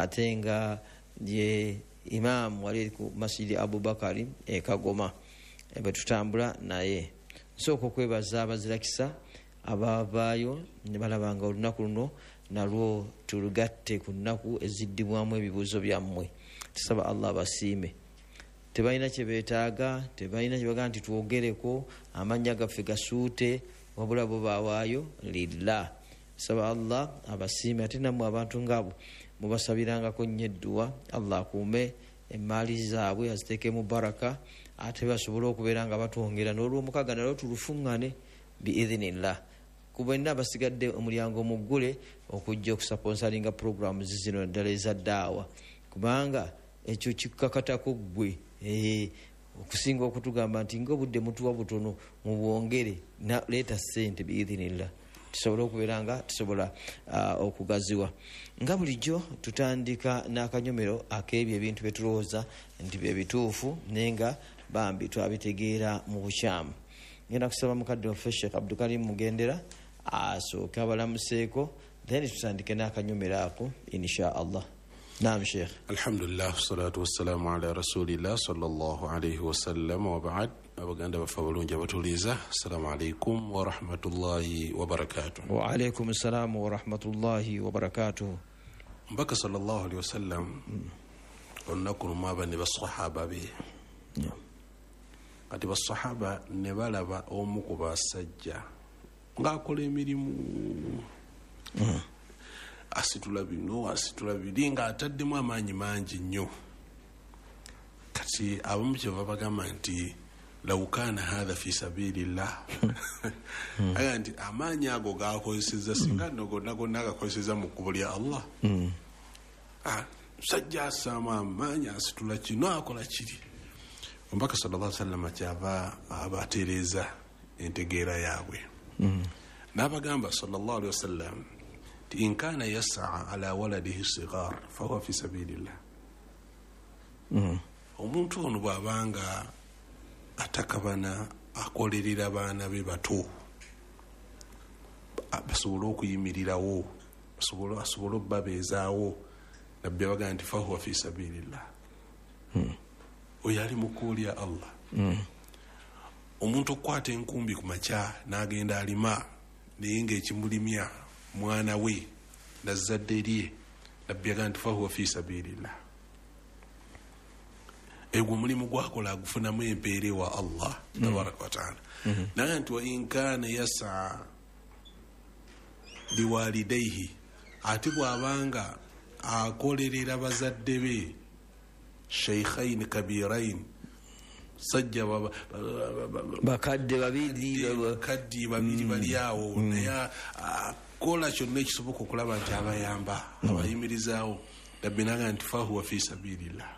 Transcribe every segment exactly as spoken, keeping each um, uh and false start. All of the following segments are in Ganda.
ate nga ye imam wali ku masjidi Abubakari e Kagoma ebe tutambula naye nsooka okwebaza abazirakisa abavaayo ne balabanga olunaku luno nalwo tulugatte ku nnaku eziddibwamu ebibuuzo byammwe. Tusaba Allah basiime. Tebalina kye beetaaga, tebalina kye bagaa nti twogereko amannya gaffe gasuute, wabula bo baawaayo lillah. Saba Allah abasiime. Ate nammwe abantu ngabo mubasabirangako nnyo edduwa, Allah akuume emaali zaabwe aziteekemu baraka, ate basobole okubeera nga batwongera n'olw'omukaga nalwo tulufuŋŋane biidhinillah. Ku bwenna basigadde omulyango muggule okujja okusponsoringa programs zino ddala eza ddaawa, kubanga ekyo kikakatako ggwe okusinga okutugamba nti ng'obudde mutuwa butono mubwongere leeta ssente biidhinillah, tusobole okubeera nga tusobola okugaziwa. Nga bulijjo tutandika n'akanyomero ak'ebyo ebintu bye tulowooza nti bye bituufu naye nga bambi twabitegeera mu bukyamu. Ngenda kusaba mukadde waffe Sheikh Abdulkarim Mugendera asooke abalamuseeko, then tutandike n'akanyomero ako insha Allah. Naam Sheikh. Alhamdulillah, salatu wassalamu ala rasulillah sallallahu alayhi wa sallam wa ba'd. Abaganda bafa balungi abatuliza, assalamu alaykum wa rahmatullahi wa barakatuh. Wa alaykum assalam wa rahmatullahi wa barakatuh. Mbaka sallallahu alayhi wa sallam olunaku lumu abane basahaba be kati basahaba ne balaba omu ku basajja ng'akola emirimu asitula bino asitula biri ng'ataddemu amaanyi mangi nnyo. Kati abamu kyeva bagamba nti lawukaana hatha fi sabilillah aga nti amaanyi ago gakozeseza singa nogonna gonna agakozeseza mu kkubo lya Allah. Musajja asama amaanyi asitula kino akola kiri. Omubaka sallallahu alaihi wasallam kyava abatereeza entegeera yaabwe n'abagamba sallallahu alaihi wasallam ti in kana yas'a ala waladihi sigar fahuwa fi sabilillah. Omuntu ono bw'abanga atakabana akolerera baana be bato basobola okuyimirirawo, basobola asobola obbabeezaawo, nabbi abaga nti fahuwa fi sabilillah. Oyo ali mu kkubo lya Allah. Omuntu okukwata enkumbi ku makya n'agenda alima naye ng'ekimulimya mwana we nazzadde lye, nabbi agaa nti fahuwa fi sabilillah. Egwo omulimu gwakola agufunamu empeera ewa Allah tabaraka wa taala. Naye nti wa in kaana yas'a liwalidayhi, ate bw'abanga akolerera bazadde be shaykhain kabirain, sajja bakadde babiri kaddi babiri bali awo, naye akola kyonna ekisoboka okulaba nti abayamba abayimirizaawo, nabbi n'agamba nti fahuwa fi sabilillah.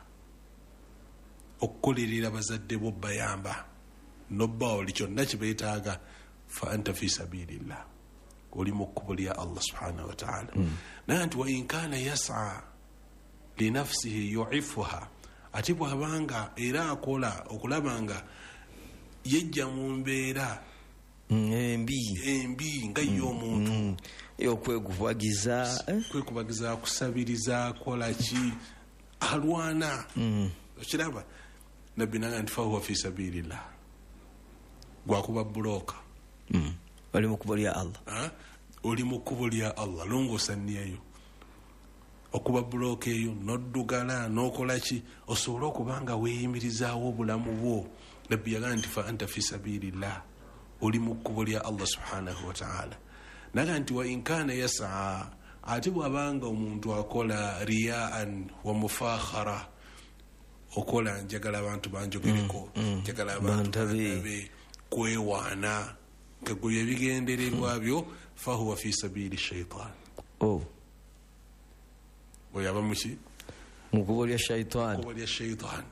Okukolerera bazadde bo bayamba nobba oli kyonna kye beetaaga, fa anta fi sabilillah, oli mu kkubo lya Allah subhanahu wa ta'ala. Naye nti wa in kaana yas'a li nafsihi yu'ifuha, ate bw'abanga era akola okulaba nga yejja mu mbeera embi embi nga y'omuntu okwekubagiza kwekubagiza kusabiriza akola ki alwana okiraba, nabbi naga nti fahuwa fi sabilillah. Gwakuba buloka oli mu kkubo lya Allah, oli mu kkubo lya Allah, longoosa nniyayo okuba buloka eyo noddugala n'okola ki osobola okubanga weeyimirizaawo obulamu bwo. Nabbi yagaa nti fa anta fi sabilillah, oli mu kkubo lya Allah subhanahu wa ta'ala. Naga nti wa in kaana yas'a, ate bw'abanga omuntu akola riyaan wa mufakhara, okola njagala abantu banjogereko, njagala abantu bantabe, kwewaana, kagwe ebigendererwa byo, fahuwa fi sabili shaitan. Oh, oyaba muki mu kkubo lya shaitan, kkubo lya shaitan.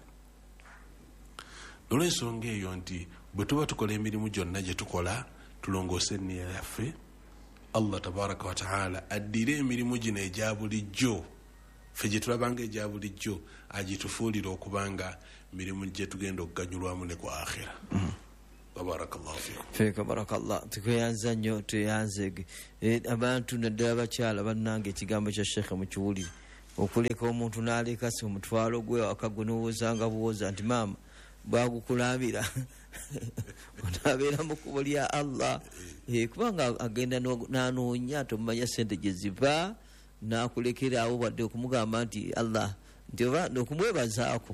Olw'ensonga eyo nti bwe tuba tukola emirimu gyonna gye tukola tulongoose enniya yaffe, Allah tabaraka wa ta'ala addire emirimu gino egya bulijjo, ffe gye tulabanga egya bulijjo agitufuulira okubanga mirimu gye tugenda okuganyulwamu ne ku akhira. Barakallahu fikum. Feka barakallah. Tukuyanza nnyo tuyanze abantu naddala abakyala bannange ekigambo kya Sheikh mukiwulire okuleka omuntu n'aleka si omutwalo gwe wakago n'owoozanga buwooza nti maama bwagukulambira onaabeera mu kkubo lya Allah kubanga agenda n'anoonya tomanya sente gye ziva n'akulekerawo wadde okumugamba nti Allah nti oba okumwebazaako.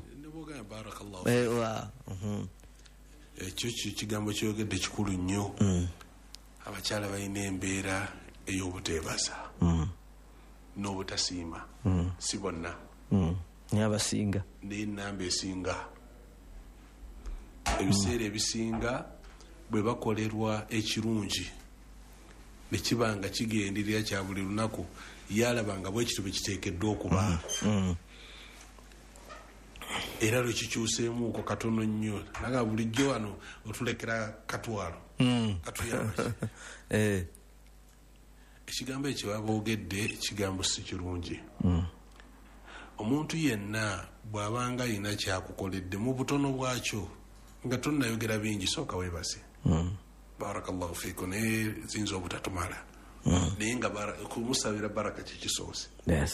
ekyo kigambo kyogedde kikulu nnyo. Abakyala balina embeera ey'obuteebaza n'obutasiima. Si bonna abasinga naye namba esinga. Ebiseera ebisinga bwe bakolerwa ekirungi ne kiba nga kigenderera kya buli lunaku yalabanga bwe kityo bwe kiteekeddwa okuba. Era lwe kikyuseemuuko katono nnyo naga bulijjo wano otulekera katwalo katuyamba. Ekigambo ekyo baboogedde ekigambo si kirungi. Omuntu yenna bw'abanga alina kyakukoledde mu butono bwakyo nga tonnayogera bingi sooka weebase. Barakallahu fiikum naye ziyinza obutatumala naye nga kumusabira baraka kyekisoose.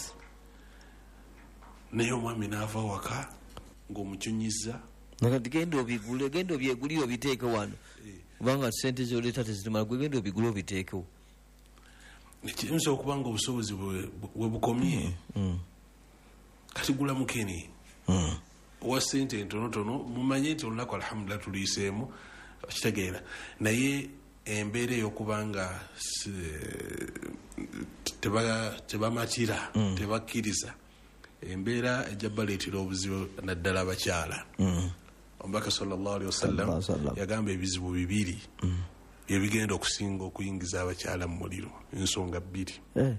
Naye omwami n'ava waka ng'omukyunyiza nakati genda obigule genda obyegulire obiteeke wano kubanga sente zoleeta tezitumala gwe genda obigule obiteekewo. Kiyinza okuba nga obusobozi bwe bukomye kati gula mukeni owa sente entonotono mumanye nti olunaku alhamdulillah tuliiseemu kitegeera naye embeera ey'okuba nga tebamatira tebakkiriza embeera ejja baleetera obuzibu naddala abakyala. Omubaka sallallahu alaihi wasallam yagamba ebizibu bibiri byebigenda okusinga okuyingiza abakyala mu muliro. Ensonga bbiri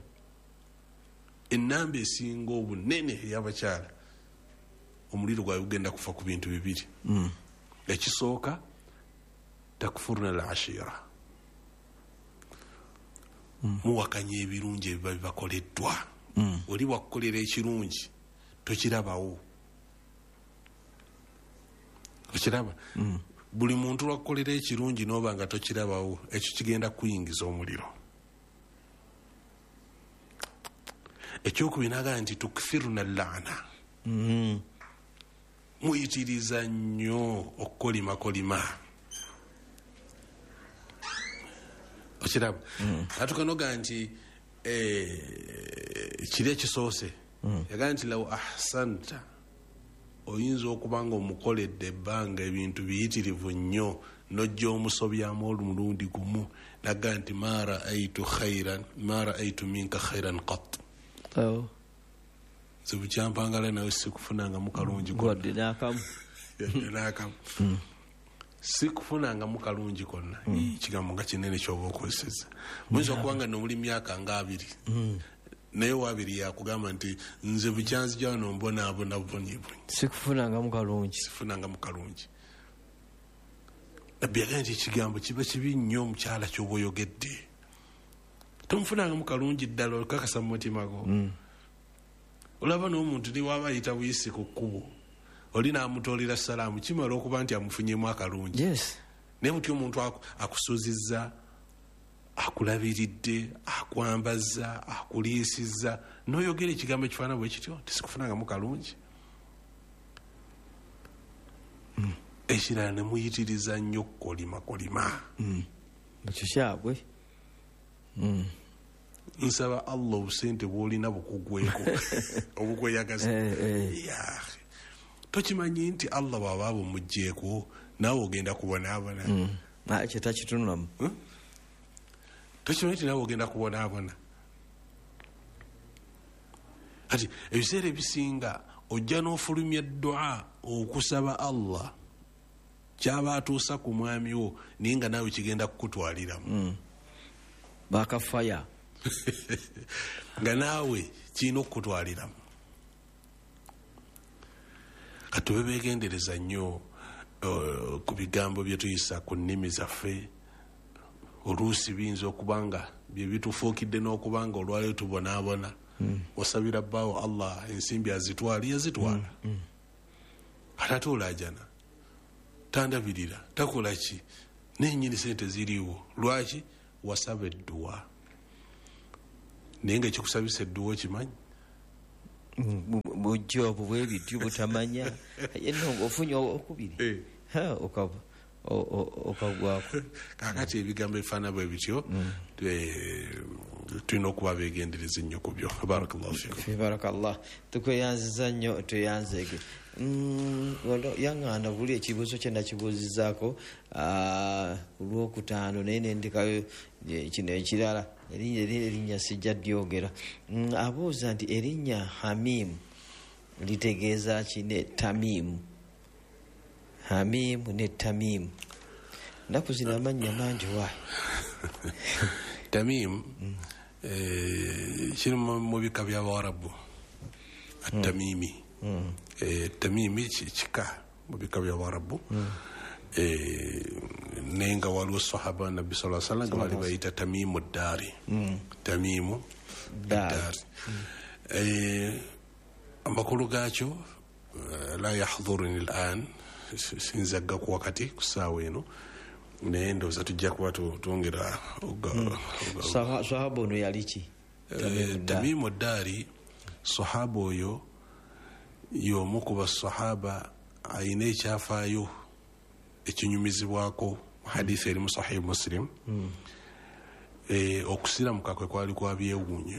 ennamba esinga obunene ey'abakyala omuliro gwabwe gugenda kufa ku bintu bibiri. Ekisooka takfuruna al ashira muwakanya ebirungi ebiba bibakoleddwa. Oli wakukolera ekirungi tokirabawo okiraba. Buli muntu lwakukolera ekirungi n'oba nga tokirabawo ekyo kigenda kuyingiza omuliro. Ekyokubinaga nti tukfiruna laana muyitiriza nnyo okukolimakolima okiraba. Atukanoga nti kiri ekisoose yagaa nti law ahsanta oyinza okuba nga omukoledde ebbanga ebintu biyitirivu nnyo nojja omusobyamu olumulundi gumu naga nti ma raaitu khairan ma raaitu minka khairan qat. Zibukyampangala nawe sikufunangamu kalungi konna sikufunangamu kalungi konna. Kigambo nga kinene kyoba okozeseza. Muyinza okuba nga nomuli myaka nga abiri naye wabiri yakugamba nti nze bukyanzija wano mbonaabona buboniboni sikufunangamu kalungi sifunangamu kalungi. Nabbi yagamba nti ekigambo kiba kibi nnyo omukyala kyoba oyogedde tomufunangamu kalungi ddala okakasa mu mutima gwo. Olaba n'omuntu ni waba ayita buyisi ku kkubo oli n'amutoolera salaamu kimala okuba nti amufunyemu akalungi. Naye muti omuntu akusuuzizza akulabiridde akwambaza akuliisizza n'oyogera ekigambo ekifaana bwe kityo tisikufunangamu kalungi. Ekirala ne muyitiriza nnyo kukolimakolima ekyo kyabwe. Nsaba Allah obusente bwolina bukugweko obukweyagaza. Tokimanyi nti Allah bw'aba bumugjeeko naawe ogenda kubonaabona. Ekyo takitunulamu. Tokimanyi nti naawe ogenda kubonaabona. Kati ebiseera ebisinga ojja n'ofulumya ddu'a okusaba Allah kyaba atuusa ku mwami wo naye nga naawe kigenda kukutwaliramu. Bakafaya nga naawe kirina okukutwaliramu. Kati tube beegendereza nnyo ku bigambo bye tuyisa ku nnimi zaffe. Oluusi biyinza okuba nga bye bitufuukidde n'okuba nga olwaleero tubonaabona. Osabira bbaawo Allah ensimbi azitwala yazitwala. Kati ate olaajana tandabirira takola ki n'ennyini sente ziriiwo. Lwaki? Wasaba edduwa naye nga ekikusabisa edduwa okimanyi? bujja obwo bwe bityo butamanya yenna ng'ofunye okubiri okagwako. Kakati ebigambo ebifaana bwe bityo tulina okuba beegendereza ennyo ku byo. Barakallahu fiikum. Barakallah. Tukweyanziza nnyo tweyanzege. Yaŋŋanda buli ekibuuzo kye nakibuuzizaako ku lwokutaano naye nendekayo kino ekirala erinnya sijja lyogera. Abuuza nti erinnya Hamimu litegeeza ki ne Tamimu? Hamimu ne Tamimu nnaku zino amannya mangi waayo. Tamimu kiri mu bika by'Abawarabu. Tamimi Tamimi kika mu bika by'Abawarabu. Naye nga waliwo sahaba nabbi sallallahu alaihi wasallam nga bali bayita Tamimu Ddari. Tamimu Ddari. Amakulu gaakyo la yahdhuruni al-an, sinzagga ku wakati ku ssaawa eno naye ndowooza tujja kuba twongera. Sahaba ono yali ki? Tamimu Ddari sahaba oyo y'omu ku basahaba ayina ekyafaayo ekinyumizibwako hadisi eri mu Sahih Muslim. Okusiramuka kwe kwali kwa byewuunyo.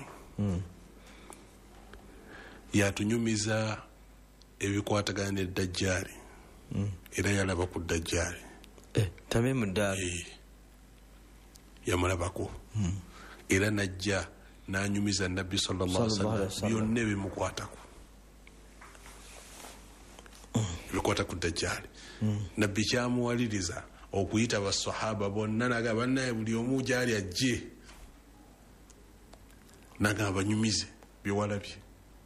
Yatunyumiza ebikwatagana ne Dajjali era yalaba ku Dajjali. Tamimu Ddari yamulabako era najja n'anyumiza Nabbi sallallahu alaihi wasallam byonna ebimukwatako ebikwata ku Dajjali. Nabbi kyamuwaliriza okuyita basahaba bonna naga bannaye buli omu gyali ajje naga banyumize byewalabye.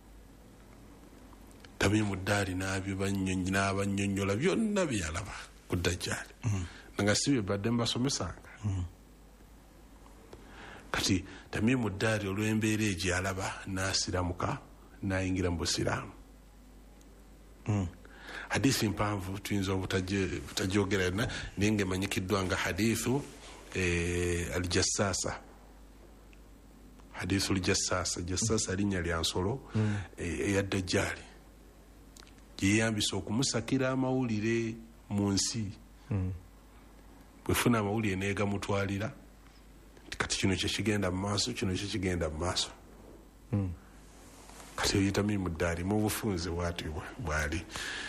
Tamimu Ddari n'abanyonnyola byonna byalaba ku Dajjali nga si bye badde mbasomesanga. Kati Tamimu Ddari olw'embeera egyo yalaba n'asiramuka n'ayingira mu busiraamu. Hadisi mpanvu tuyinza obutagyogera yonna naye ng'emanyikiddwa nga hadithu al-Jassasa. Hadithu al-Jassasa. Jassasa linnya lya nsolo eya Dajjali gyeyambisa okumusakira amawulire mu nsi. Bwefuna amawulire neegamutwalira kati kino kyekigenda mu maaso, kino kyekigenda mu maaso. Kati oyo Tamimu Ddari mu bufunze bwati bwali.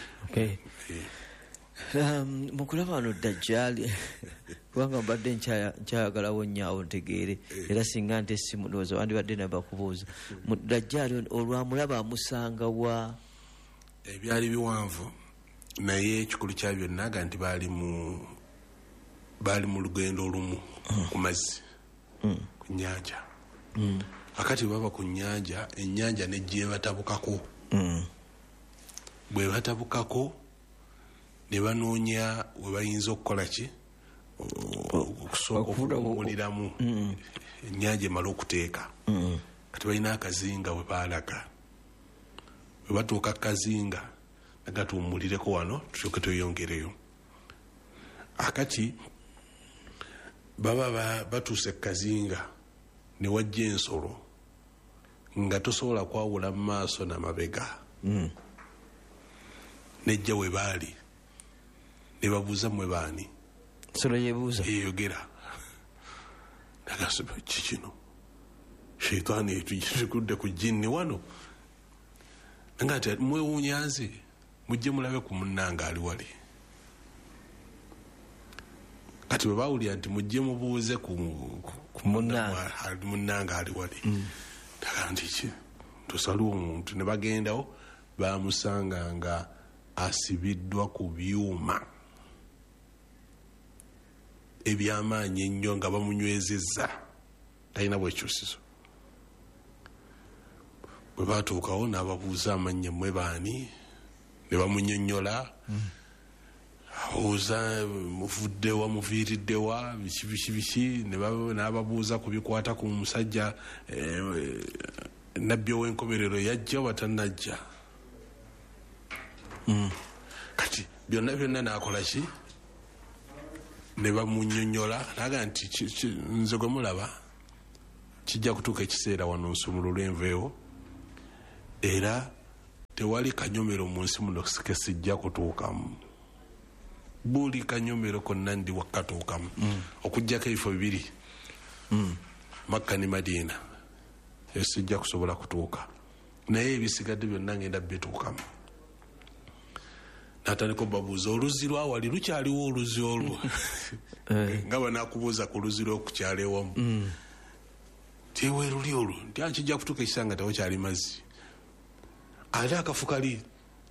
Mu kulaba wano Dajjali kubanga mbadde nkyayagalawo nnyo ntegeere era singa nte essimu ndowooza wandibadde nabakubuuza mu Dajjali olwamulaba amusanga wa? Ebyali biwanvu naye ekikulu kya byonna aga nti baali mu baali mu lugendo olumu ku mazzi ku nnyanja. Akati baba ku nnyanja, ennyanja nejja ebatabukako. Bwe batabukako ne banoonya we bayinza okukola ki okusooka okuwuliramu ennyanja emala okuteeka. Kati balina akazinga we baalaga. Bwe batuuka kazinga nagatuwummulireko wano tusooke tweyongereyo. Akati baba batuuse kazinga ne wajja ensolo nga tosobola kwawula mu maaso n'amabega. Nejja we baali ne babuuza mwe baani. Ensolo yeebuuza yeeyogera nagasaba ki kino sheitaani etukudde ku jinni wano nga ati mwewuunyanze mujje mulabe ku munnanga ali wali. Kati bwe baawulira nti mujje mubuuze ku munnanga ali wali taga nti ki tusaliwo omuntu. Ne bagendawo bamusanga nga asibiddwa ku byuma ebyamaanyi ennyo nga bamunywezezza talina bwekyusizo. Bwe batuukawo n'ababuuza amannya mmwe baani ne bamunyonnyola. Abuuza muvuddewa muviiriddewa biki biki biki n'ababuuza ku bikwata ku musajja nabbi ow'enkomerero yajja watanajja. Kati byonna byonna n'akola ki ne bamunyonnyola naga nti nze gwe mulaba kijja kutuuka ekiseera wano nsumulula enveewo era tewali kanyomero mu nsi muno kesijja kutuukamu. Buli kanyomero konna ndi wakatuukamu mm. okujjako ebifo bibiri mm. Makka ne Madina esijja kusobola kutuuka, naye ebisigadde byonna ngenda bituukamu. Natandika babuuza oluzzi lwawali lukyaliwo oluzzi olwo nga banakubuuza ku luzzi lw'okukyala ewamu mm. Tiwe luli olwo nti akijja kutuuka ekisanga tewakyali mazzi ate akafu kali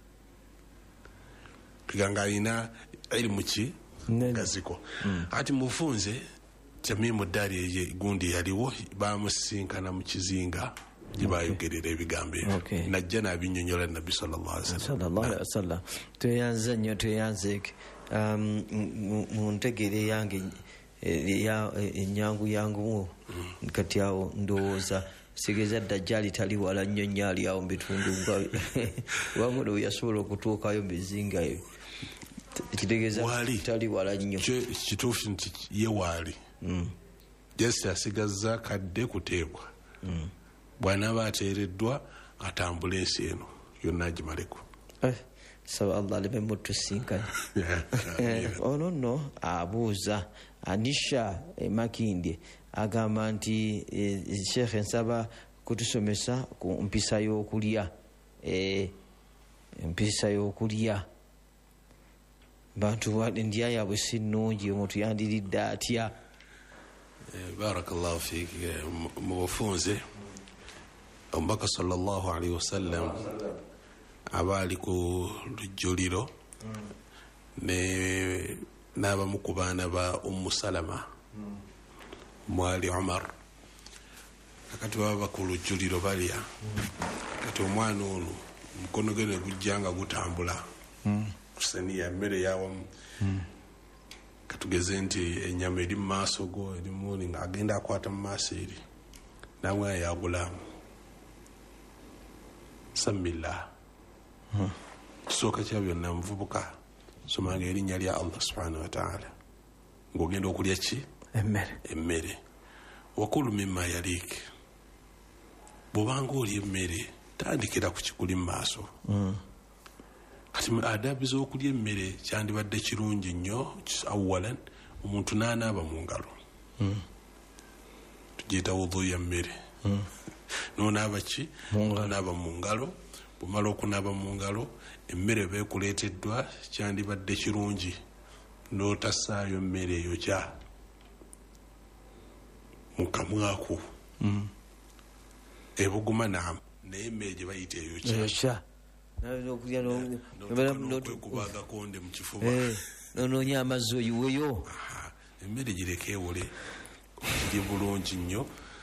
kiganga alina elimu ki gaziko mm. Ati mufunze Tamimu Dari eye gundi yaliwo bamusinkana mu kizinga jibayogerera ebigambo ebyo okay. Najja n'abinyonyola Nabbi sallallahu alaihi wasallam. Tweyanze nnyo tweyanze um, mu ntegere yange ya enyangu yangu mm. Kati awo ndowooza sigeza Dajjali tali wala nnyo nnyali awo mbitundu nga wamuno yasobola okutuukayo bizinga ebyo kitegeza tali wala nnyo kituufu nti ye waali mm. Just asigazza kadde kuteebwa mm. Bw'anaaba ateereddwa atambula ensi eno yonna agimaleko eh, saba Allah aleme mutusinkana ono nno abuuza Anisha e Makindye agamba nti e, Sheikh nsaba kutusomesa ku mpisa y'okulya e, mpisa y'okulya bantu ndya yabwe si nnungi omuntu yandiridde atya. Barakallahu fik mu bufunze Omubaka sallallahu alaihi wasallam abaali ku lujjuliro ne n'abamu ku baana ba Ummu Salama mwali Umar kakati baba ku lujjuliro balya kati omwana ono mukono gwe ne gujja nga gutambula kusaniya mmere yawamu katugeze nti ennyama eri mu maaso go eri muli nga agenda akwata mu maaso eri namwe yagulamu Samillah kisooka kya byonna muvubuka somanga erinnya lya Allah subhanahu wa ta'ala ng'ogenda okulya ki emmere emmere wakulu mimma yalik bw'obanga olya emmere tandikira ku kikuli mu maaso kati adabu z'okulya emmere kyandibadde kirungi nnyo awalan omuntu n'anaaba mu ngalo tugiyita wudhu ya mmere nonaaba ki nonaaba mu ngalo bw'omala okunaaba mu ngalo emmere beekuleeteddwa kyandibadde kirungi n'otassaayo mmere eyo kya mu kamwako ebuguma naamu naye emmere gye bayita eyo kya nokwekuba agakonde mu kifuba nonoonya amazzi oyiweyo emmere gireke ewole kiri bulungi nnyo.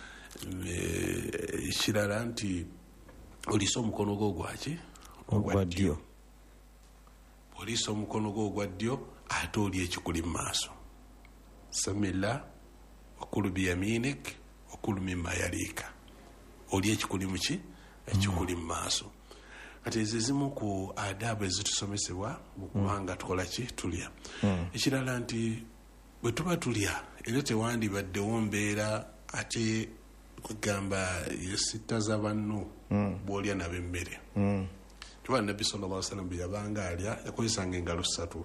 Ekirala nti oliisa omukono gwo gwaki ogwa ddyo oliisa omukono gwo ogwa ddyo ate oli ekikuli mu maaso samilla wakulu biyaminik wakulu mimma yaliika oli ekikuli muki ekikuli mu maaso. Kati ezo ezimu ku adabu ezitusomesebwa mukubanga tukola ki tulya. Ekirala nti bwe tuba tulya era tewandibaddewo mbeera ate kugamba yesittaza banno bw'olya nabo emmere. Tuba Nabbi sallallahu alaihi wasallam bwe yabanga alya yakozesanga engalo ssatu.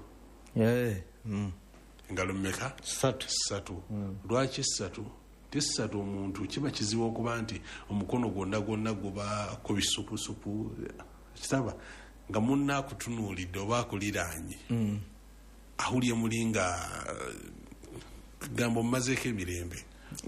Engalo mmeka? Ssatu. Ssatu. Lwaki ssatu? Tessatu omuntu kiba kizibu okuba nti omukono gwonna gwonna gubaako bisupusupu kitaba nga munna akutunuulidde oba akuliraanye awulye muli nga gamba omumazeeko emirembe.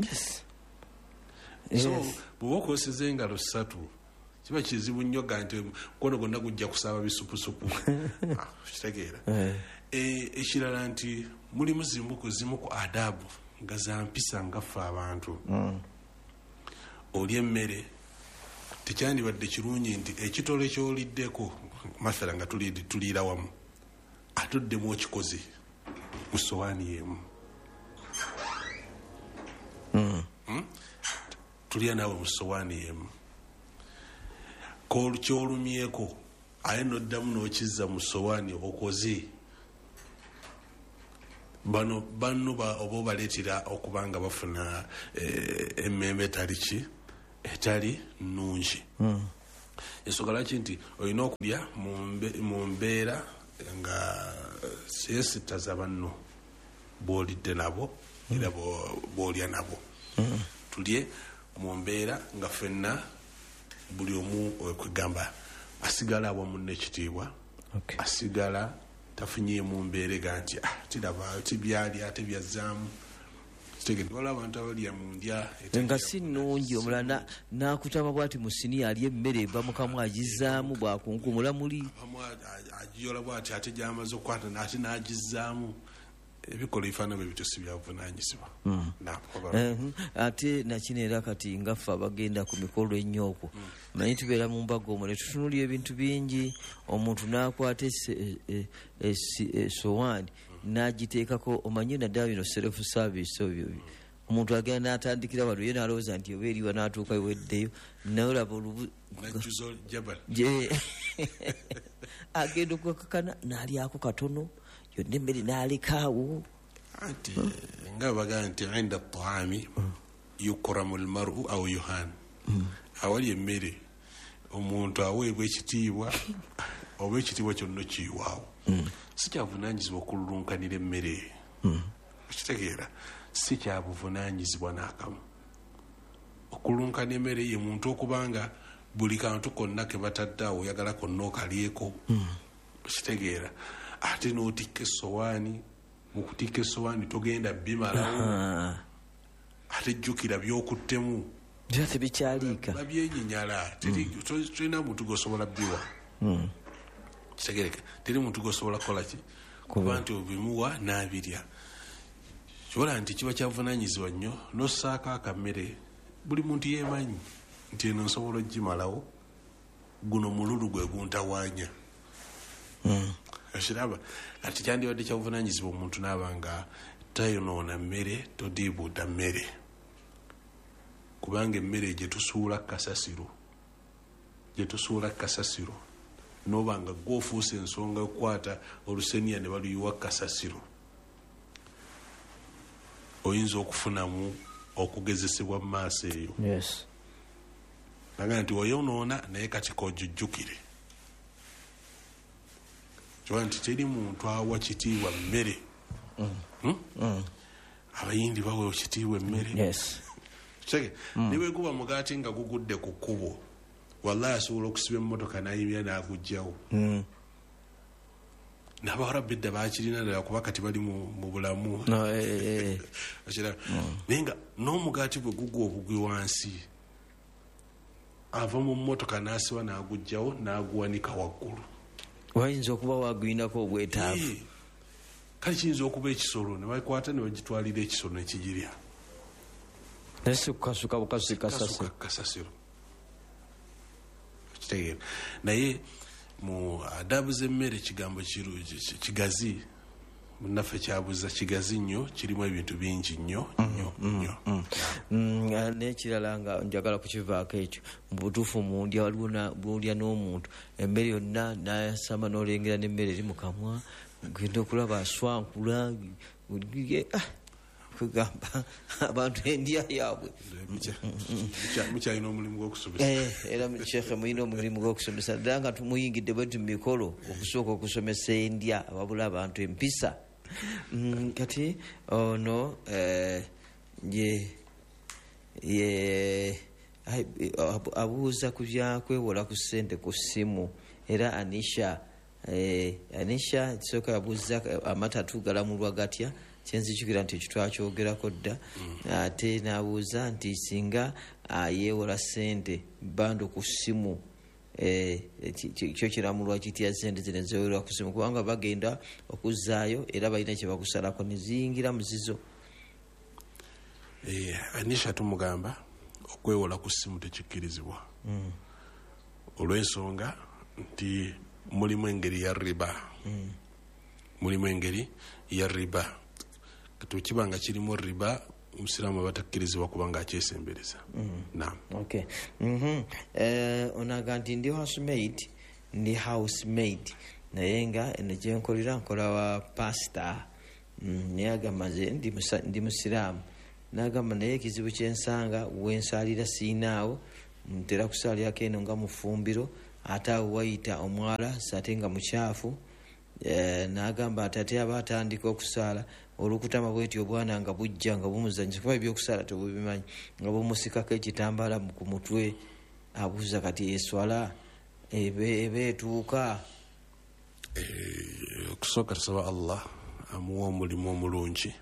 So bw'oba okozeseza engalo ssatu kiba kizibu nnyo ga nti omukono gwonna gujja kusaaba bisupusupu kitegeera. Ekirala nti mulimu zimu ku zimu ku adabu nga za mpisa nga ffe abantu. Olya emmere tekyandibadde kirungi nti ekitole ky'oliddeko mathala nga tuliira wamu atuddemu okikoze mu sowaani y'emu. Tulya naawe mu sowaani y'emu kyolumyeko aye noddamu n'okizza mu sowaani okoze bano banno oba obaleetera okuba nga bafuna emmeme etali ki etali nnungi. ensonga lwaki nti olina okulya mu mbeera nga siyesitaza banno bwolidde nabo era bwolya nabo. Tulye mu mbeera nga ffenna buli omu okwegamba asigala awamu n'ekitiibwa, asigala tafunye mu mbeera ga nti tiraba tibyali ate byazzaamu. Waliwo abantu abalya mu ndya nga si nnungi, omulala n'akutama bw'ati mu siniya alya emmere eva mu kamwa agizzaamu bwakunkumula muli agiyola bw'ati ate gy'amaze okukwata ate n'agizzaamu. Ebikola ebifaana bwe bityo si bya buvunaanyizibwa. Ate nakino era kati nga ffe abagenda ku mikolo ennyo okwo manyi tubeera mu mbaga omwo ne tutunulira ebintu bingi. Omuntu n'akwata esowaani n'agiteekako, omanyi naddala bino self service obyo omuntu agenda n'atandikira wano ye n'alowooza nti oba eriwa n'atuuka iweddeyo naye olaba olubu agenda okukakana n'alyako katono yonna emmere n'alekaawo. Anti nga bagaa nti inda taami yukramu almaru au yuhan, awali emmere omuntu aweebwa ekitiibwa oba ekitiibwa kyonna kiyiwaawo. Si kyabuvunaanyizibwa okululunkanira emmere, okitegeera, si kyabuvunaanyizibwa n'akamu. Okululunkana emmere ye muntu okubanga buli kantu konna ke batadde awo oyagala konna okalyeko, okitegeera. Ate n'otikka essowaani, mu kutikka essowaani togenda bimalawo, ate jjukira by'okuttemu byonna tebikyaliika, babyenyinyala. Tulina muntu gwosobola biwa, kitegereka, teri muntu gwosobola kukola ki kuba nti obimuwa n'abirya. Kibola nti kiba kyavunaanyizibwa nnyo n'ossaako akammere. Buli muntu yeemanyi nti eno nsobola ogimalawo, guno mululu gwe guntawaanya. Ekiraba kati kyandibadde kyabuvunaanyizibwa omuntu n'aba nga tayonoona mmere, todiibuuda mmere, kubanga emmere gye tusuula kasasiro, gye tusuula kasasiro n'oba nga gw'ofuusa ensonga okukwata oluseniya ne baluyiwa kasasiro, oyinza okufunamu okugezesebwa mu maaso eyo. Naga nti oyonoona naye kati kojujjukire kiba nti teri muntu awa kitiibwa mmere. Abayindi bawa kitiibwa emmere. Niwe guba mugaati nga gugudde ku kkubo, wallahi asobola okusiba emmotoka n'ayimya n'agugjawo. N'abawarabu edda baakirina ddala kuba kati bali mu bulamu. Naye nga n'omugaati bwe gugwa obugwi wansi, ava mu mmotoka n'asiba n'agugjawo n'aguwanika waggulu. Wayinza okuba wagwinako obwetaavu. Kale kiyinza okuba ekisolo ne bakwata ne bagitwalira ekisolo ne kigirya. Naye si kukasuka bukasusi kasasiro. Kitegeera. Naye mu adabu z'emmere ekigambo kigazi, munnaffe kyabuza kigazi nnyo, kirimu ebintu bingi nnyo nnyo nnyo. N'ekirala nga njagala kukivaako ekyo, mu butuufu mu ndya waliwo bw'olya n'omuntu emmere yonna n'ayasama n'olengera n'emmere eri mu kamwa, genda okulaba aswankula, kugamba abantu endya yaabwe. Mukyalina omulimu gw'okusomesa. Era Sheikh mulina omulimu gw'okusomesa ddala nga tumuyingidde bwe tu mu mikolo okusooka okusomesa endya wabula abantu empisa. Kati ono ye abuuza ku byakwewola ku ssente ku ssimu. Era Anisha Anisha kisooka yabuuza amatatu galamulwa gatya, kyenzijukira nti ekyo twakyogerako dda. Ate n'abuuza nti singa yeewola ssente bando ku ssimu, kyo kiramulwa kitya ssente zino ezeewolerwa ku ssimu, kubanga bagenda okuzzaayo era balina kye bakusalako ne ziyingira mu zizo. Anisha tumugamba okwewola ku ssimu tekikkirizibwa olw'ensonga nti mulimu engeri ya riba. Mulimu engeri ya riba. Tukiba nga kirimu riba, omusiraamu aba takkirizibwa kuba nga akyesembereza. Naam. Okay. Onaga nti ndi housemate, ndi housemate naye nga eno gye nkolera nkola wa pasita. Naye agamba nze ndi musiraamu. N'agamba naye ekizibu kyensanga wensaalira siinaawo ntera kusaalirako eno nga mufumbiro ate awo wayita omwala sate nga mukyafu. E, n'agamba ati ate aba atandika okusaala olukutama bweti obwana nga bujja nga bumuzanyisa kuba ebyokusaala tebubimanyi nga bumusikako ekitambaala ku mutwe. Abuuza kati eswala eba etuuka? Okusooka tusaba Allah amuwa omulimu omulungi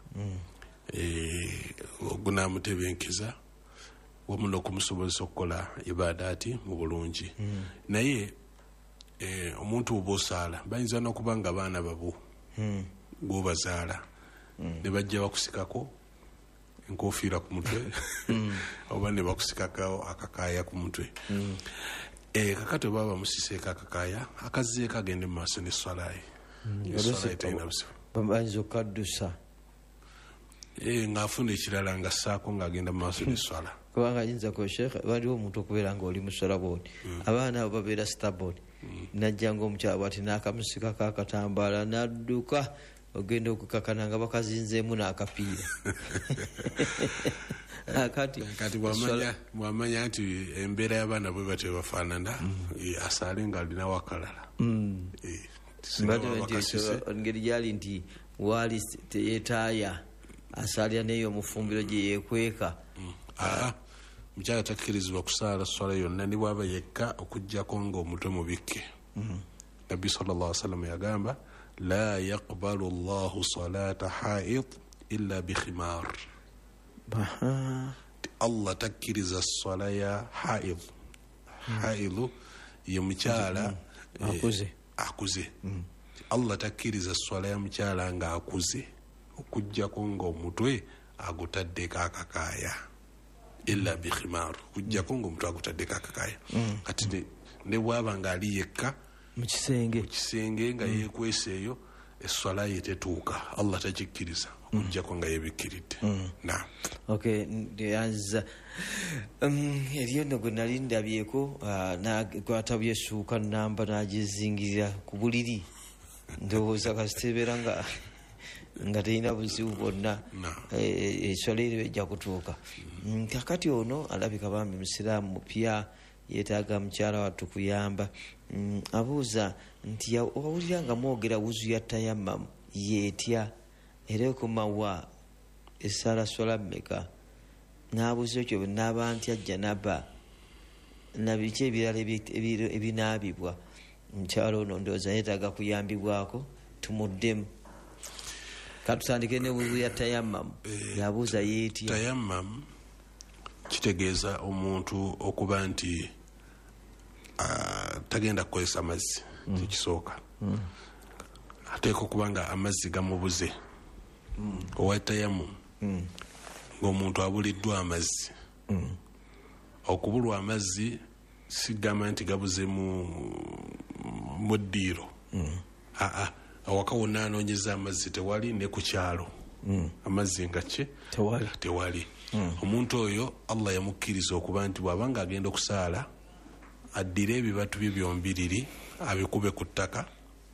ogunaamutebenkeza wamu n'okumusobozesa okukola ibadaati mu bulungi. Naye omuntu oba osaala bayinza n'okuba nga abaana babo gwobazaala ne bajja bakusikako enkofiira ku mutwe oba ne bakusikako akakaaya ku mutwe. Kakati oba bamusiseeko akakaaya akazzeeko agende mu maaso n'esswalaye. Esswalaye terina buzibu. Bayinza okukaddusa ng'afuna ekirala nga ssaako ng'agenda mu maaso n'esswala. Kubanga ayinza ko sheekh waliwo omuntu okubeera nga oli muswala bwoti abaana abo babeera stabod najja ng'omukyala bwati n'akamusikako akatambaala n'adduka ogenda okukakana nga bakazinzeemu n'akapiira. Kati kati bwamanya nti embeera y'abaana bwe batyo bafaanana asaale ng'alinawo akalala. Engeri gyali nti waali teyeetaaya asaalira neyo omufumbiro gye yeekweka. Mukyala takkirizibwa kusaala swala yonna ne bwaba yekka okuggyako ng'omutwe mubikke. Nabbi sallallahu alaihi wasallam yagamba la yaqbalu Allahu salata haid illa bikhimar. Allah takkiriza swala ya haid. Haidu ye mukyala akuze akuze. Allah takkiriza swala ya mukyala nga akuze okuggyako ng'omutwe agutaddeko akakaaya illa bikhimar, kujjako ng'omutwe agutaddeko akakaaya. Kati ne bwaba ng'ali yekka mu kisenge kisenge nga yeekwese eyo esswala ye tetuuka. Allah takikkiriza okuggyako nga yebikkiridde. Naam. Okay, ndeyanza eriyo nno gwe nali ndabyeko nakwata byesuuka namba n'agizingirira ku buliri ndowooza kasitebeera nga nga terina buzibu bwonna esswala eri ejja kutuuka. Kakati ono alabika bambi musiraamu mupya yeetaaga mukyala wattu kuyamba. Abuuza nti wawulira nga mwogera wuzu ya tayammamu yeetya era ekomawa essala swala mmeka? N'abuuza ekyo naaba ntya janaba na biki ebirala ebinaabibwa. Mukyala ono ndowooza yeetaaga kuyambibwako tumuddemu. Katutandike ne wuzu ya tayammamu yabuuza yeetya. Tayammamu kitegeeza omuntu okuba nti tagenda kukozesa mazzi tekisooka. Ateeka okuba nga amazzi gamubuze. Owa tayammamu ng'omuntu abuliddwa amazzi. Okubulwa amazzi sigamba nti gabuze mu ddiiro. Aa awaka wonna anoonyeza amazzi tewali, ne ku kyalo amazzi nga ki tewali tewali. Omuntu oyo Allah yamukkiriza okuba nti bw'abanga agenda okusaala addire ebibatu bye byombiriri abikube ku ttaka.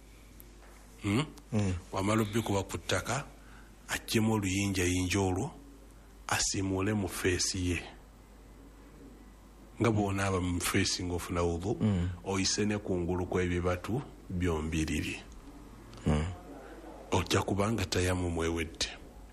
Wamala obbikuba ku ttaka aggyemu oluyinjayinja olwo asimuule mu feesi ye nga bw'onaaba mu feesi ng'ofuna wudu oyise ne kungulu kw'ebibatu byombiriri. Ojja kubanga tayammumu ewedde.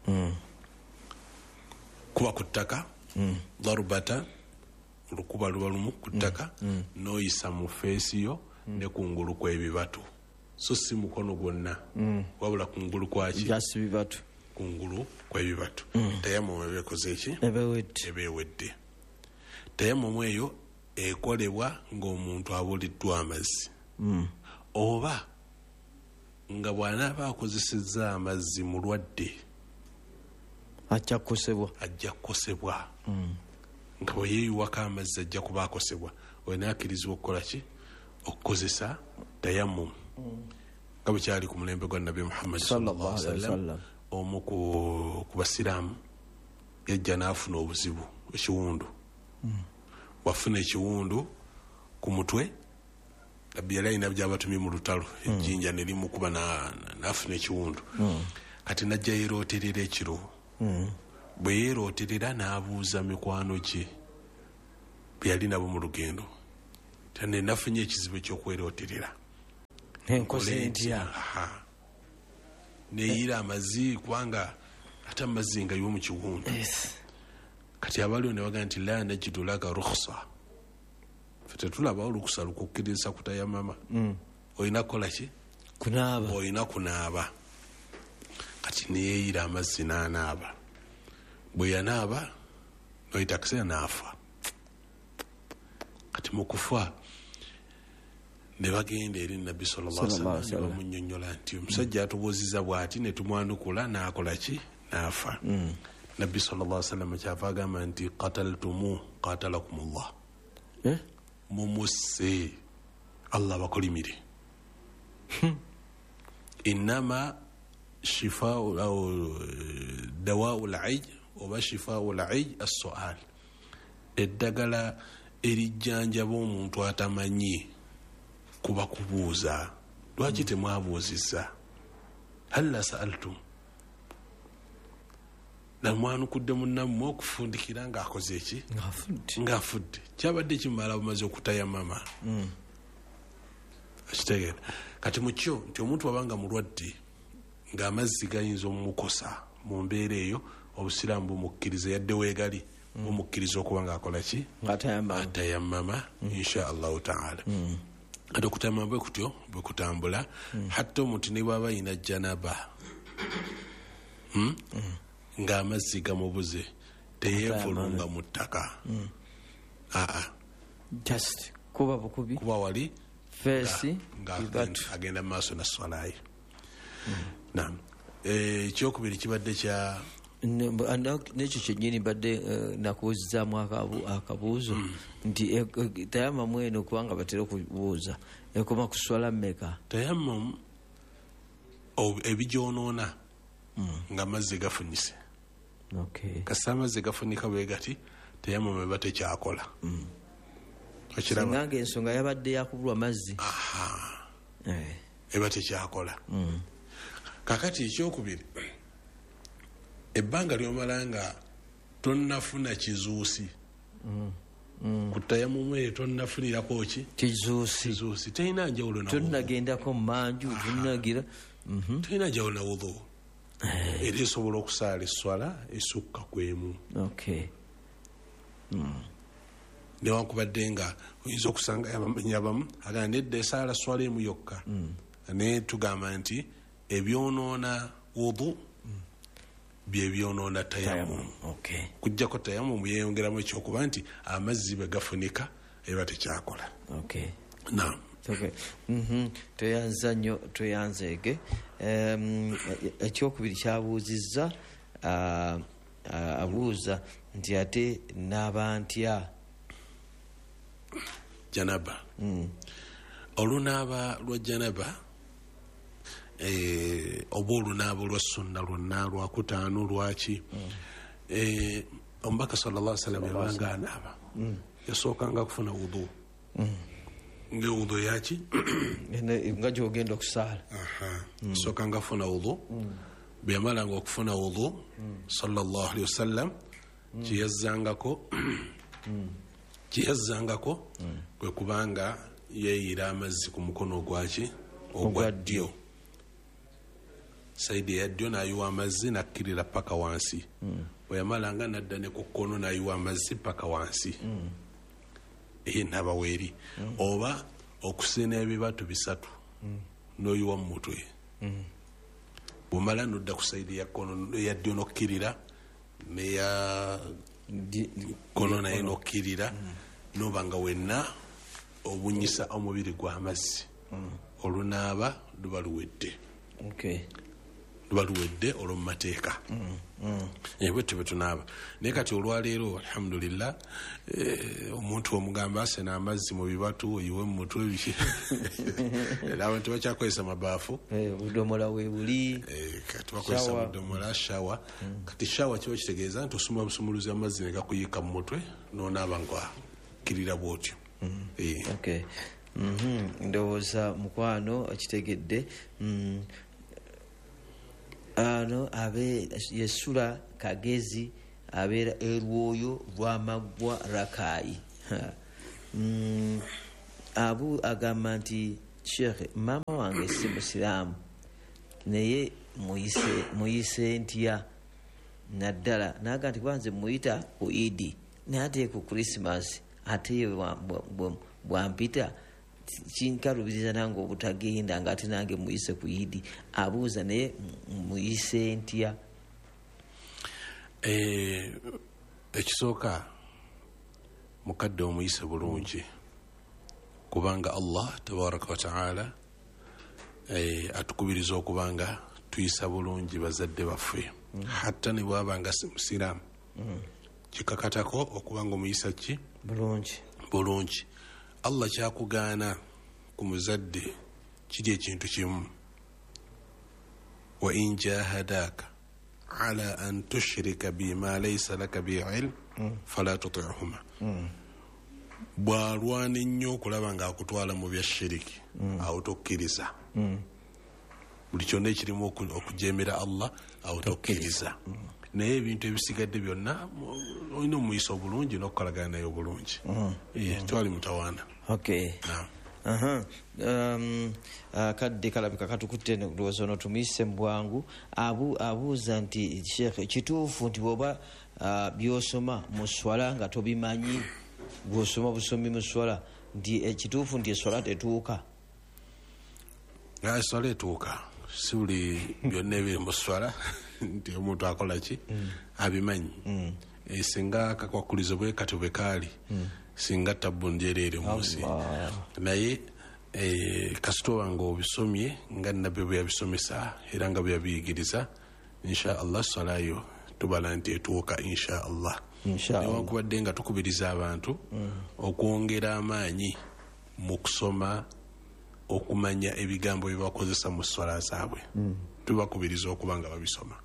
Kuba ku ttaka darubata olukuba luba lumu ku ttaka n'oyisa mu feesi yo ne kungulu kw'ebibatu, so si mukono gwonna wabula kungulu kwaki bibatu kungulu kw'ebibatu. Tayammumu eba ekoze eki eba ewedde. Tayammumu eyo ekolebwa ng'omuntu abuliddwa amazzi oba nga bw'anaaba akozesezza amazzi mulwadde ajja kukosebwa ajja kukosebwa. Nga bwe yeeyiwako amazzi ajja kuba akosebwa. Oyo naakkirizibwa okukola ki? Okukozesa tayammumu. Nga bwe kyali ku mulembe gwa Nabbi Muhammad sallallahu alaihi wasallam, omu ku basiraamu yajja n'afuna obuzibu ekiwundu. Wafuna ekiwundu ku mutwe, Nabbi yali alina by'abatumye mu lutalo, ejjinja ne limukuba n'afuna ekiwundu. Kati najja yeerooterera ekiro. Bwe yeerooterera n'abuuza mikwano gye bwe yali nabo mu lugendo tane nafunye ekizibu ekyokweroterera enkoze ntya neyira amazzi kubanga ate amazzi nga yiwo mu kiwundu kati abaliwo ne bagaa nti la najidu laka rukhsa fe tetulabawo lukusa lukukkiriza kutayamama olina kukola ki kunaaba olina kunaaba kati neyeyira amazzi n'anaaba bwe yanaaba noyita kiseera naafa kati mukufa ne bagenda eri nabbi sallallahu alaihi wasallam ne bamunnyonnyola nti omusajja atubuuziza bw'ati ne tumwanukula n'akola ki n'afa nabbi sallallahu alaihi wasallam kyava agamba nti qataltumu qatalakumullah mumusse allah bakolimire innama shifau au dawau laj oba shifau laj assual eddagala erijjanjaba omuntu atamanyi kuba kubuuza lwaki temwabuuzizza halla saaltum namwanukudde munnammwe okufundikira ng'akoze eki ng'afudde kyabadde kimala bumaze okutayamama akitegeera kati mukyo nti omuntu wabanga mulwadde ng'amazzi gayinza omumukosa mu mbeera eyo obusiraamu bumukkiriza yadde weegali bumukkiriza okuba ng'akola ki atayamama insha allahu taala ate okutayamama bwe kutyo bwe kutambula hatta omuntu ne bwaba ayina janaba ng'amazzi gamubuze teyeevulunga mu ttaka aa just kuba bukubi kuba wali fesi agenda mu maaso na swalayi nam ekyokubiri kibadde kya nekyo kyennyini badde nakubuuzizaamu akabuuzo nti tayamamu eno kubanga batera okubuuza ekoma kuswala mmeka tayamamu ebigyonoona nga amazzi gafunyise kasi amazzi gafunika bwe gati tayamamu eba tekyakola singa ensonga yabadde yakubulwa amazzi eba tekyakola kakati ekyokubiri ebbanga lyomala nga tonnafuna kizuusi kutayamumu eyo tonnafunirako ki kizuusi terina njawulo tonnagendako mumanju tonnagira terina njawulo na wudhu era esobola okusaala eswala esukka kwemu newankubadde nga oyinza okusanga yabamu agamba nedda esaala swala emu yokka naye tugamba nti ebyonoona wudhu byebyonoona tayamumu kujjako tayamumu yeyongeramu ekyokuba nti amazzi bwe gafunika eba tekyakola nam toyanza nnyo toyanzeege ekyokubiri kyabuuzizza abuuza nti ate naaba ntya janaba olunaaba lwa janaba oba olunaaba olwa sunna lwonna lwakutaano lwaki omubaka sallallahu alaihi wasallam yabanga anaaba yasookanga kufuna wudhu ngewudhu yaki nga gyogenda okusaala yasookanga kufuna wudhu bwe yamalanga okufuna wudhu sallallahu alaihi wasallam kyeyazzangako kyeyazzangako kwe kubanga yeeyira amazzi ku mukono ogwaki ogwa ddyo saidi eyaddyo n'ayiwa amazzi nakkirira paka wansi bwe yamalanga nadda ne ku kkono n'ayiwa amazzi paka wansi eyo nabaweeri oba okusena ebibatu bisatu n'oyiwa mu mutwe bwomala nodda ku saidi yakkono eyaddyo nokkirira neya kono naye nokkirira noba nga wenna obunyisa omubiri gw'amazzi olunaaba luba luwedde luba luwedde olwomumateeka bwetyo bwe tunaaba naye kati olwaleero alhamdulillah omuntu omugamba asena amazzi mu bibatu oyiwe mu mutwe biki abantu bakyakozesa mabaafu budomola webuli kati bakozesa budomola shawa kati shawa kiba kitegeeza nti osumula busumuluzi amazzi ne gakuyiika mu mutwe nonaaba nga kirira bwotyo ndowooza mukwano akitegedde ano abe yesula kagezi abeera erwoyo lwamaggwa rakayi mm, abu agamba nti Sheikh mama wange si musiraamu naye muyise muyise ntya naddala naga nti kwanze muyita ku idi nate ku Christmas ate bwampita kinkalubiriza nange obutagenda nga ate nange muyise ku idi abuuza naye muyise ntya ekisooka mukadde omuyise bulungi kubanga Allah tabaraka wa taala atukubiriza okubanga tuyisa bulungi bazadde baffe hatta ne bwabanga si musiraamu kikakatako okubanga omuyisa ki bulungi bulungi Allah kyakugaana ku muzadde kiri ekintu kimu wa in jahadaka ala an tushrika bima laysa laka bi ilm fala tuti'huma bwalwana ennyo okulaba nga akutwala mu bya shiriki awo tokkiriza buli kyonna ekirimu okujemera Allah awo tokkiriza naye ebintu ebisigadde byonna olina omuyisa obulungi n'okukolagana naye obulungi twali mutawaana. Okay. Aha. Um, uh, kadde kalabika katukutte ndowooza ono tumuyise mu bwangu abu abuuza nti Sheikh kituufu nti bwoba uh, byosoma mu swala nga tobimanyi bwosoma busomi mu swala nti ekituufu nti eswala tetuuka? Eswala etuuka si buli byonna ebiri mu swala nti omuntu akola ki abimanyi singa akakwakulizo bwe kati bwe kaali singa tabbu njereere munsi naye kasitowa nga obisomye nga nabyo bwe yabisomesa era nga bwe yabiyigiriza insha Allah swalayo tubala nti etuuka insha Allah. Newankubadde nga tukubiriza abantu okwongera amaanyi mu kusoma okumanya ebigambo bye bakozesa mu swala zaabwe tubakubiriza okuba nga babisoma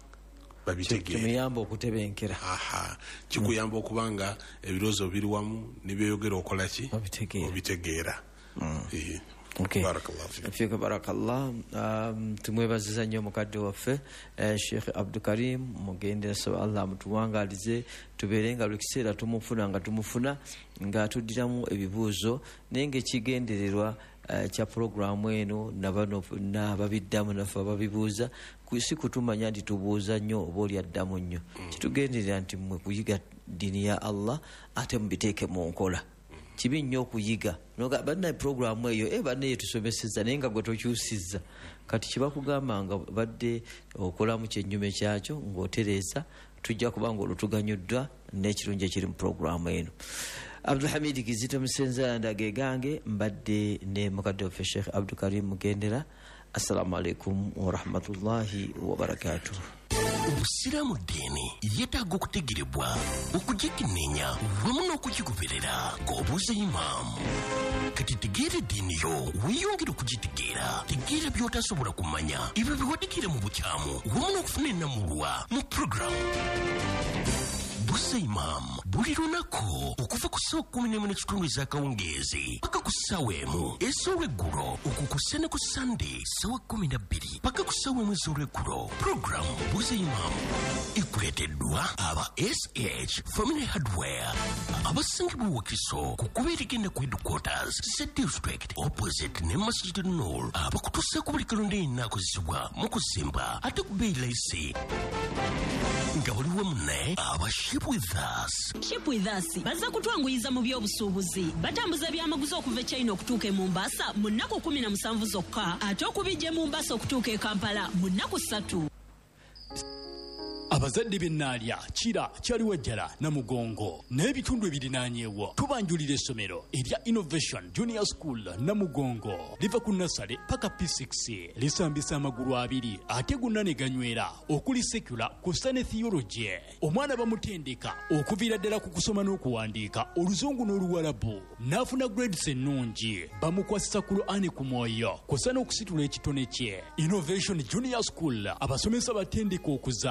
kimuyamba okutebenkera. Aha, kikuyamba okubanga ebiroozo biri wamu nibyeyogera okola ki obitegeera. Okay. Fika barakallah. Um, tumwebaziza nnyo mukadde waffe eh, Sheikh Abdul Karim mugende so Allah mutuwangalize tubeere nga lukiseera tumufuna nga tumufuna nga tuddiramu ebibuuzo naye ng'ekigendererwa uh, kya programu eno nabano nababiddamu naffe ababibuuza si kutumanya nti tubuuza nnyo oba oli addamu nnyo kitugenderera nti mmwe kuyiga ddiini ya Allah ate mubiteeke mu nkola. Kibi nnyo okuyiga noga banna programu eyo e banne tusomeseza naye nga gwe tokyusizza kati kibakugamba nga badde okolamu kyennyume kyakyo ng'otereeza tujja kubanga olutuganyuddwa n'ekirungi ekiri mu programu eno. Abdul Hamid Kizito Musenza ndage gange mbadde ne mukadde waffe Sheikh Abdul Karim Mugendera. Assalamu alaikum wa rahmatullahi wa barakatuh. Obusiraamu ddiini yeetaaga okutegerebwa okugikenneenya wamu n'okukigoberera ng'obuuza imaamu. Kati tegeera eddiini yo weeyongere okugitegeera tegeera by'otasobola kumanya ebyo biwadikira mu bukyamu wamu n'okufuna ennamulwa mu puroguramu Buuza Imam buli lunaku okuva ku ssaawa kkumi n'emu n'ekitundu ez'akawungeezi paka ku ssaawa emu ez'olweggulo okukussa ne ku Sunday ssaawa kkumi na bbiri paka ku ssaawa emu ez'olweggulo. Puroguramu Buuza Imam ekuleeteddwa aba S H Family Hardware abasangibwa Wakiso ku kkubo erigenda ku headquarters Z District opposite ne Masjid Nur abakutuusaako buli kalonda enaakozesebwa mu kuzimba ate ku bbeeyi layisi nga buli wamu ne aba Ship with Us. Ship with Us baza kutwanguyiza mu by'obusuubuzi batambuza byamaguzi okuva China okutuuka e Mombasa mu nnaku kumi na musanvu zokka ate okubijja e Mombasa okutuuka e Kampala mu nnaku ssatu. Abazadde b'ennaalya kira kyaliwajjala Namugongo n'ebitundu ebirinaanyeewo tubanjulira essomero erya Innovation Junior School Namugongo liva ku nasale paka P six lisambisa amagulu abiri ate gonna ne ganywera okuli secular kussa ne theology. Omwana bamutendeka okuviira ddala ku kusoma n'okuwandiika oluzungu n'oluwalabu n'afuna grades ennungi bamukwasisa Qur'ani ku mwoyo kussa n'okusitula ekitone kye. Innovation Junior School abasomesa batendeka okuzaama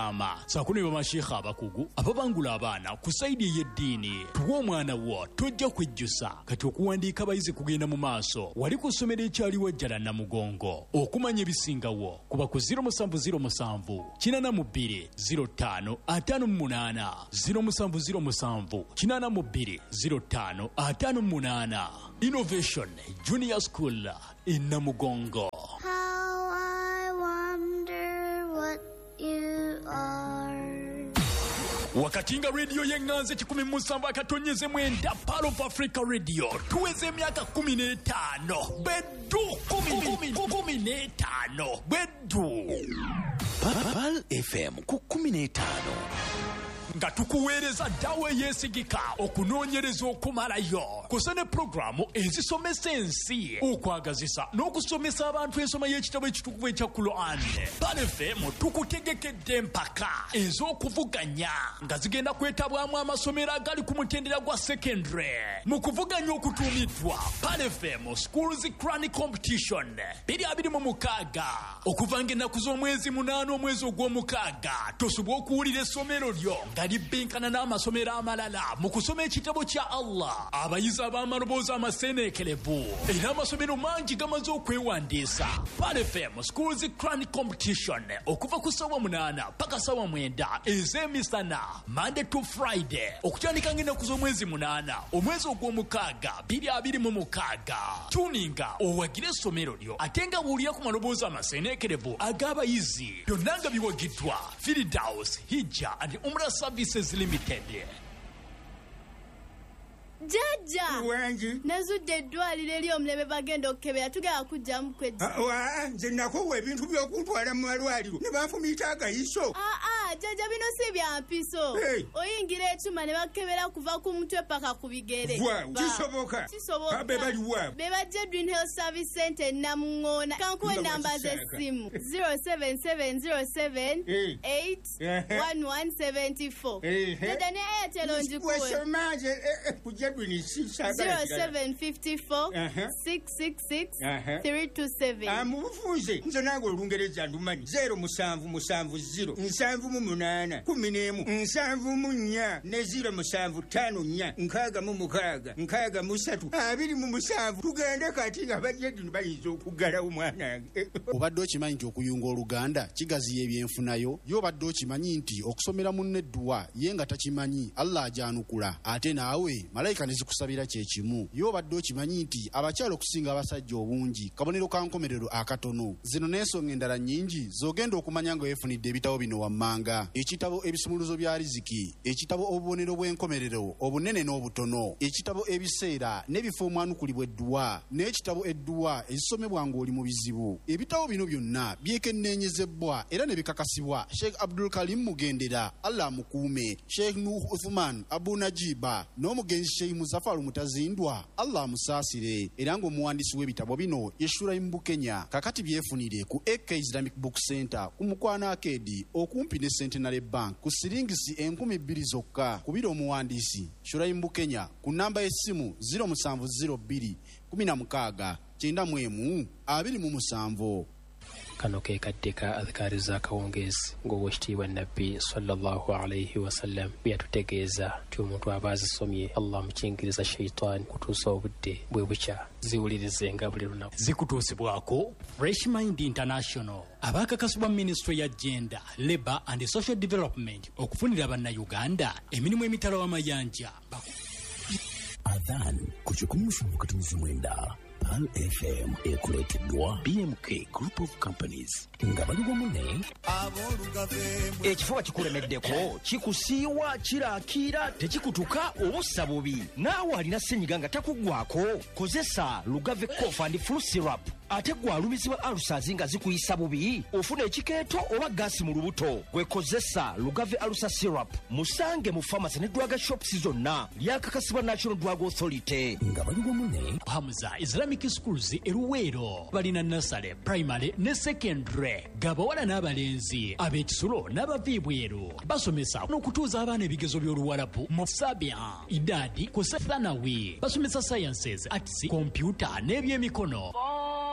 saakuni bamasheekha abakugu ababangula abaana ku sayidi ey'eddiini. Tuwa omwana wo tojja kwejjusa kati okuwandiika abayizi kugenda mu maaso. Wali ku ssomero ekyali wajjala Namugongo. Okumanya ebisingawo kuba ku zero musanvu zero musanvu kinaana mu bbiri zero ttaano ataano mu munaana zero musanvu zero musanvu kinaana mu bbiri zero ttaano ataano mu munaana. Innovation Junior School in Namugongo. How I wonder what you are. Wakati nga radio yenganze kikumi musanvu akatonyeze mwenda Pearl of Africa Radio tuweze emyaka kumi n'etaano beddu kumi kumi n'etaano beddu Pearl F M ku kumi n'etaano nga tukuweereza ddawo eyeesigika okunoonyereza okumalayo kusa ne puroguramu ezisomesa ensi okwagazisa n'okusomesa abantu ensoma y'ekitabo ekitukuvu ekya Quran. Pearl F M tukutegekedde empaka ez'okuvuganya nga zigenda kwetabwamu amasomero agali ku mutendera gwa secondary mu kuvuganya okutuumiddwa Pearl F M Schools Crown Competition biri abiri mu mukaaga okuva ng'ennaku z'omwezi munaana omwezi ogw'omukaaga tosobwa okuwulira essomero lyo nga libbinkana n'amasomero amalala mu kusoma ekitabo kya Allah. Abayizi ab'amaloboozi amaseeneekerevu era amasomero mangi gamaze okwewandiisa. Pearl F M Schools Crown Competition okuva ku ssaawa munaana paka ssaawa mwenda ez'emisana Monday to Friday okutandika ng'ennaku z'omwezi munaana omwezi ogw'omukaaga biri abiri mu mukaaga. Tuninga owagire essomero lyo ate nga buulira ku maloboozi amaseeneekerevu ag'abayizi byonna nga biwagiddwa Firdaus Hijja and Umrah Services Limited. Jaja wangi nazudde eddwaliro eri omulebe bagenda okukebera tugenda kujjamu kwejja. Wa nze nakowa ebintu by'okuntwala mu malwaliro ne banfumiita agayiso. Aa jaja bino si bya mpiso. Hey. Oyingira ekyuma ne bakebera kuva ku mutwe paka ku bigere. Wow, kisoboka. Kisoboka. Abe bali wa. Be bajja Dream Health Service Center Namungoona. Kankuwe namba z'essimu zero seven seven zero seven eight one one seven four. Jaja ne Airtel onjikuwe. Wesomaje kujja zero seven five four six six six three two seven. Amubufunze nze nange olungereza ndumanyi zero musanvu musanvu zero nsanvu mu munaana kumi n'emu nsanvu mu nnya ne zero musanvu ttaano nnya nkaaga mu mukaaga nkaaga mu ssatu abiri mu musanvu tugende kati nga bajjeddini bayinza okuggalawo omwanange. Obadde okimanyi nti okuyunga Oluganda kigaziya ebyenfunayo yo obadde okimanyi nti okusomera munne edduwa ye nga takimanyi Allah ajanukula ate naawe malayika ne zikusabira kye kimu yo obadde okimanyi nti abakyala okusinga abasajja obungi kabonero ka nkomerero akatono. Zino n'ensonga endala nnyingi z'ogenda okumanya nga weefunidde ebitabo bino wammanga: ekitabo ebisumuluzo bya riziki, ekitabo obubonero bw'enkomerero obunene n'obutono, ekitabo ebiseera n'ebifo omwanukulibwa edduwa, n'ekitabo edduwa ezisomebwa ng'oli mu bizibu. Ebitabo bino byonna byekenneenyezebbwa era ne bikakasibwa Sheikh Abdul Karim Mugendera, Allah amukuume, Sheikh Nuh Uthman Abu Najiba n'omugenzi Sheikh Muzafaru Mutazindwa, Allah amusaasire, era ng'omuwandiisi w'ebitabo bino ye Shuraim Bukenya. Kakati byefunire ku A K Islamic Book Center ku Mukwana Arcade okumpi ne Centenary Bank ku siringisi enkumi bbiri zokka. Kubira omuwandiisi Shuraim Bukenya ku namba y'essimu zero musanvu zero bbiri kumi na mukaaga kyenda mu emu abiri mu musanvu. Kano ke katika adhikari za kawongezi ng'owekitiibwa nabbi sallallahu alayhi wasallam byatutegeeza ti omuntu aba azisomye Allah mukingiriza shaitani kutuusa obudde bwe bukya ziwulirizenga buli lunaku. Zikutuusibwako Fresh Mind International abakakasibwa Ministry ya Gender, Labour and Social Development okufunira bannayuganda emirimu emitala w'amayanja. Adhan ku kikumi musanvu katumiza mwenda Pearl F M ekuleeteddwa B M K Group of Companies nga bali wamu ne ekifuba kikulemeddeko kikusiiwa kiraakira tekikutuka obussa bubi naawe alina ssenyiga nga takuggwako kozesa Lugave Cough and Flu Syrup ate gwalumizibwa alusazi nga zikuyisa bubi ofuna ekikeeto oba gaasi mu lubuto gwekozesa Lugave Alusa Syrup musange mu pharmacy ne drug shops zonna lyakakasibwa National Drug Authority nga bali wamu ne Hamza Islamic Schools eruweero balina nursery, primary ne secondary gabawala n'abalenzi ab'ekisulo n'abaviibweru basomesa n'okutuuza abaana ebigezo by'oluwalabu mu sabia idadi ku thanawi basomesa sciences, arts, computer n'ebyemikono.